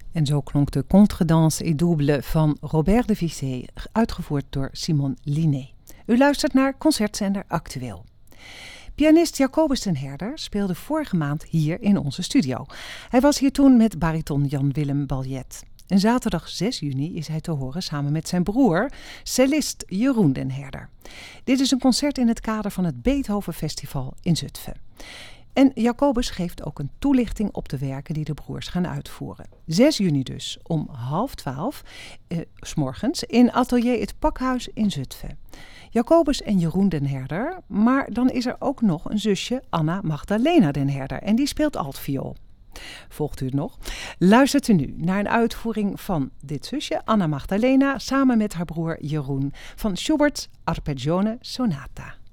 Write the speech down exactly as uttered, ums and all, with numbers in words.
En zo klonk de Contredanse et double van Robert de Vissé, uitgevoerd door Simon Linné. U luistert naar Concertzender Actueel. Pianist Jacobus den Herder speelde vorige maand hier in onze studio. Hij was hier toen met bariton Jan-Willem Baljet. En zaterdag zes juni is hij te horen samen met zijn broer, cellist Jeroen den Herder. Dit is een concert in het kader van het Beethoven Festival in Zutphen. En Jacobus geeft ook een toelichting op de werken die de broers gaan uitvoeren. zes juni dus, om half twaalf, eh, 's morgens, in Atelier Het Pakhuis in Zutphen. Jacobus en Jeroen den Herder, maar dan is er ook nog een zusje, Anna Magdalena den Herder. En die speelt altviool. Volgt u het nog? Luistert u nu naar een uitvoering van dit zusje, Anna Magdalena, samen met haar broer Jeroen, van Schubert's Arpeggione Sonata.